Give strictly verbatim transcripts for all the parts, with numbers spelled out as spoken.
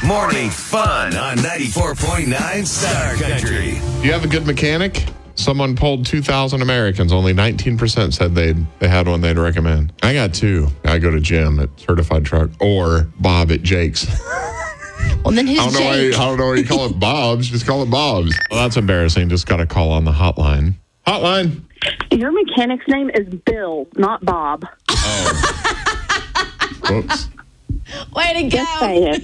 Morning fun on ninety-four point nine Star Country. Do you have a good mechanic? Someone polled two thousand Americans. Only nineteen percent said they'd, they had one they'd recommend. I got two. I go to Jim at Certified Truck or Bob at Jake's. Well, then who's I don't know why, Jake? I don't know why you call it Bob's. Just call it Bob's. Well, that's embarrassing. Just got to call on the hotline. Hotline. Your mechanic's name is Bill, not Bob. Whoops. Way to go. Just saying.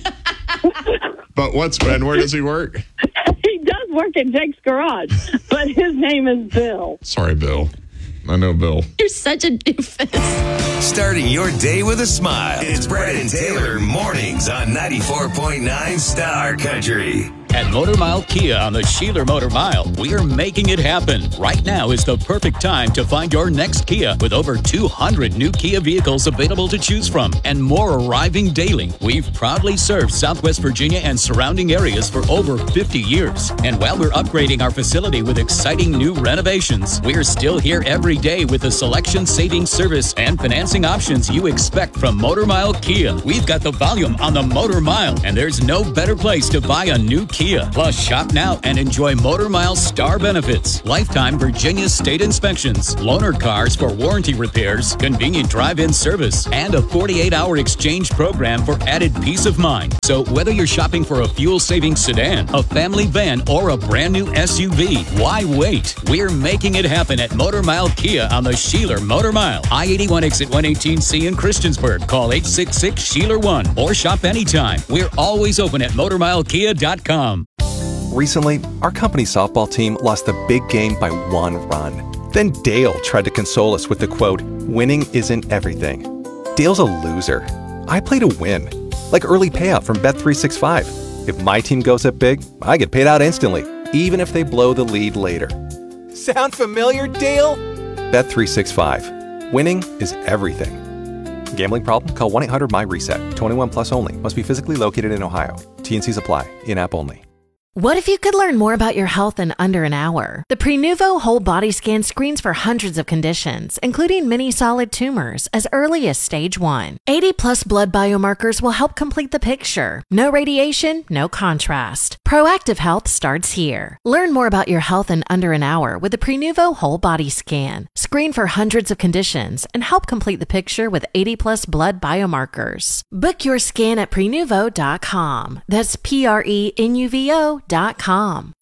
But what's, and where does he work? He does work at Jake's Garage, but his name is Bill. Sorry, Bill. I know Bill. You're such a doofus. Starting your day with a smile. It's Brett and Taylor mornings on ninety-four point nine Star Country. At Motor Mile Kia on the Sheeler Motor Mile, we're making it happen. Right now is the perfect time to find your next Kia with over two hundred new Kia vehicles available to choose from and more arriving daily. We've proudly served Southwest Virginia and surrounding areas for over fifty years. And while we're upgrading our facility with exciting new renovations, we're still here every day with the selection, saving service, and financing options you expect from Motor Mile Kia. We've got the volume on the Motor Mile, and there's no better place to buy a new Kia. Plus, shop now and enjoy Motor Mile Star benefits, lifetime Virginia state inspections, loaner cars for warranty repairs, convenient drive-in service, and a forty-eight hour exchange program for added peace of mind. So whether you're shopping for a fuel-saving sedan, a family van, or a brand new S U V, why wait? We're making it happen at Motor Mile Kia on the Sheeler Motor Mile. I eighty-one exit one eighteen C in Christiansburg. Call eight six six Sheeler one or shop anytime. We're always open at motor mile kia dot com. Recently, our company softball team lost a big game by one run. Then Dale tried to console us with the quote, "Winning isn't everything." Dale's a loser. I play to win. Like early payout from Bet three sixty-five. If my team goes up big, I get paid out instantly, even if they blow the lead later. Sound familiar, Dale? Bet three sixty-five. Winning is everything. Gambling problem? Call one eight hundred M Y reset. twenty-one plus only. Must be physically located in Ohio. T N Cs apply. In-app only. What if you could learn more about your health in under an hour? The Prenuvo Whole Body Scan screens for hundreds of conditions, including many solid tumors, as early as stage one. eighty plus blood biomarkers will help complete the picture. No radiation, no contrast. Proactive health starts here. Learn more about your health in under an hour with the Prenuvo Whole Body Scan. Screen for hundreds of conditions and help complete the picture with eighty plus blood biomarkers. Book your scan at prenuvo dot com. That's P R E N U V O dot com.